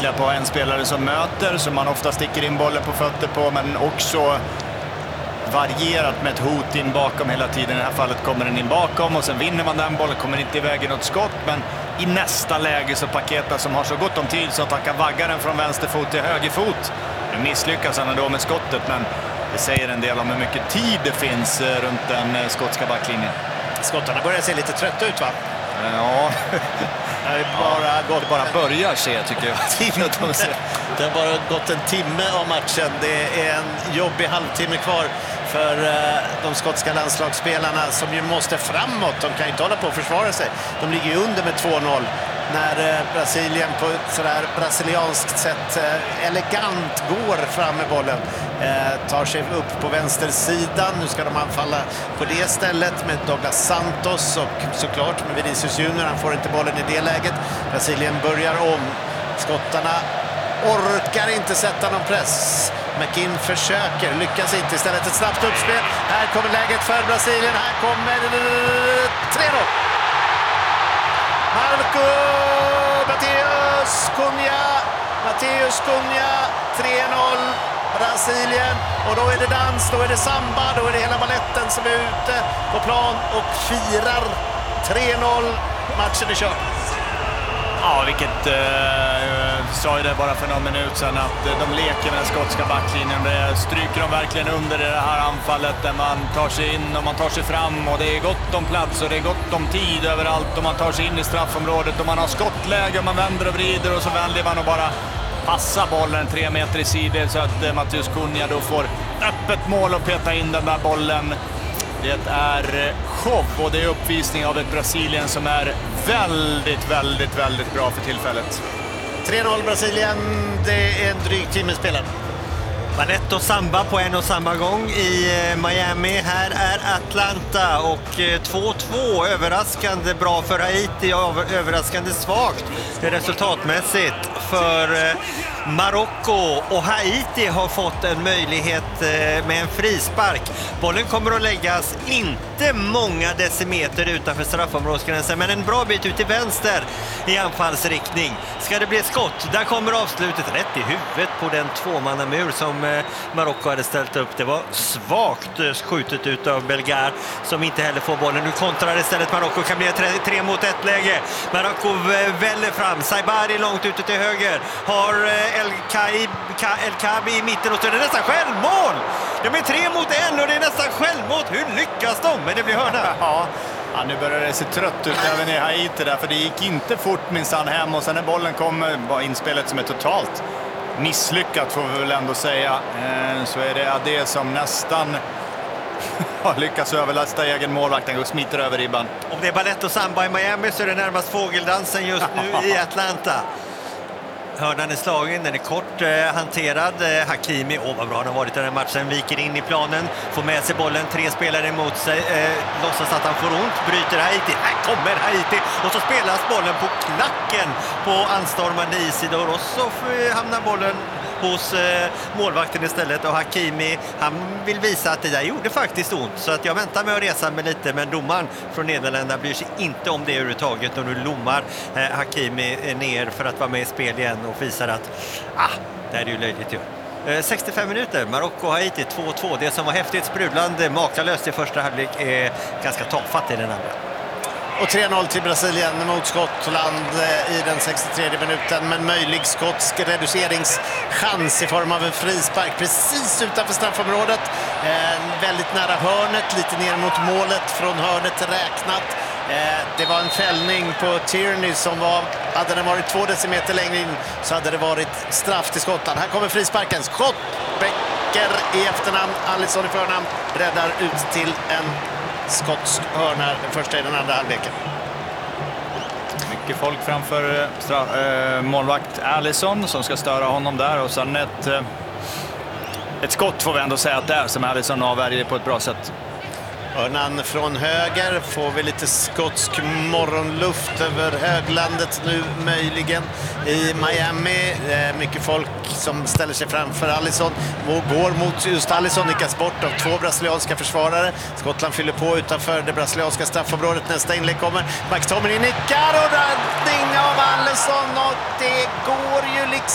skickliga på en spelare som möter, som man ofta sticker in bollen på fötter på, men också varierat med ett hot in bakom hela tiden. I det här fallet kommer den in bakom och sen vinner man den bollen, kommer inte iväg i något skott, men i nästa läge så Paqueta, som har så gott om tid så att han kan vagga den från vänster fot till höger fot. Nu misslyckas han då med skottet, men det säger en del om hur mycket tid det finns runt den skotska backlinjen. Skottarna börjar se lite trötta ut, va? Ja, det bara börjar se, tycker jag. Det har bara gått en timme av matchen. Det är en jobbig halvtimme kvar för de skotska landslagsspelarna som ju måste framåt. De kan ju inte hålla på att försvara sig. De ligger ju under med 2-0 när Brasilien på ett sådär brasilianskt sätt elegant går fram med bollen. Tar sig upp på vänstersidan. Nu ska de anfalla på det stället med Douglas Santos och såklart med Vinicius Junior. Han får inte bollen i det läget. Brasilien börjar om. Skottarna orkar inte sätta någon press. McKinn försöker, lyckas inte. Istället ett snabbt uppspel. Här kommer läget för Brasilien. Här kommer 3-0. Marco Mateus Cunha 3-0 Brasilien, och då är det dans, då är det samba, då är det hela balletten som är ute på plan och firar 3-0. Matchen är körd. Ja, vilket sa ju det bara för någon minut sedan, att de leker med den skotska backlinjen. Det stryker de verkligen under det här anfallet där man tar sig in och man tar sig fram, och det är gott om plats och det är gott om tid överallt, och man tar sig in i straffområdet och man har skottläge och man vänder och vrider, och så väljer man att bara passa bollen 3 meter i sidor så att Mateus Cunha då får öppet mål och peta in den där bollen. Det är show, och det är uppvisning av ett Brasilien som är väldigt bra för tillfället. 3-0 Brasilien, det är en dryg timme spelad. Balett och samba på en och samma gång i Miami. Här är Atlanta och 2-2. Överraskande bra för Haiti, överraskande svagt resultatmässigt för Marocko, och Haiti har fått en möjlighet med en frispark. Bollen kommer att läggas inte många decimeter utanför straffområdesgränsen, men en bra bit ut till vänster i anfallsriktning. Ska det bli skott? Där kommer avslutet rätt i huvudet på den tvåmannamur som Marocko hade ställt upp. Det var svagt skjutet ut av Belgar som inte heller får bollen. Nu kontrar istället Marocko, kan bli ett 3 mot 1 läge. Marocko väller fram, Saibari långt ute till höger, har El Kabi i mitten, och så är det nästan självmål. De är 3 mot 1 och det är nästan självmål. Hur lyckas de? Men det blir hörna. Ja, nu börjar det se trött ut även i Haiti där, för det gick inte fort minsann hem, och sen när bollen kommer var inspelet som är totalt misslyckat, får vi väl ändå säga. Så är det det som nästan har lyckats överlasta egen målvakten och smiter över ribban. Om det är balett och samba i Miami så är det närmast fågeldansen just nu i Atlanta. Hörnan är slagen, den är kort hanterad. Hakimi, vad bra han har varit i den här matchen, viker in i planen, får med sig bollen, 3 spelare emot sig, låtsas att han får ont, bryter Haiti. Här kommer Haiti, och så spelas bollen på klacken på anstormande Isidor, och så hamnar bollen hos målvakten istället, och Hakimi, han vill visa att det där gjorde faktiskt ont, så att jag väntar med att resa mig lite, men domaren från Nederländerna bryr sig inte om det överhuvudtaget, och nu lommar Hakimi ner för att vara med i spel igen och visar att det är ju löjligt ju. 65 minuter, Marocko Haiti 2-2. Det som var häftigt sprudlande, makalöst i första halvlek är ganska tafatt i den andra. Och 3-0 till Brasilien mot Skottland i den 63 minuten, men möjlig skotsk reduceringschans i form av en frispark precis utanför straffområdet. Väldigt nära hörnet, lite ner mot målet, från hörnet räknat. Det var en fällning på Tierney som hade den varit 2 decimeter längre in så hade det varit straff till Skottland. Här kommer frisparken, skott, Becker i efternamn, Alisson i förnamn, räddar ut till en skotsk hörna, den första i den andra halvleken. Mycket folk framför målvakt Alisson som ska störa honom där, och sen ett skott får vi ändå säga att det är som Alisson avvärjer på ett bra sätt. Hörnan från höger, får vi lite skotsk morgonluft över höglandet nu möjligen i Miami. Mycket folk som ställer sig framför Alisson, går mot just Alisson, nickas bort av 2 brasilianska försvarare. Skottland fyller på utanför det brasilianska straffområdet. Nästa inlägg kommer, McTominay nickar och räddning av Alisson, och det går ju liksom